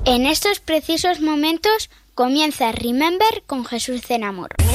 En estos precisos momentos comienza Remember con Jesús Zenamor.